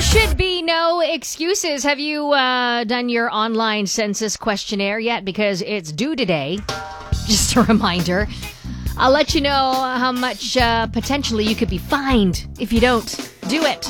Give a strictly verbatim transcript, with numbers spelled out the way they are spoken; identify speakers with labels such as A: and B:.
A: There should be no excuses. Have you uh, done your online census questionnaire yet? Because it's due today. Just a reminder. I'll let you know how much uh, potentially you could be fined if you don't do it.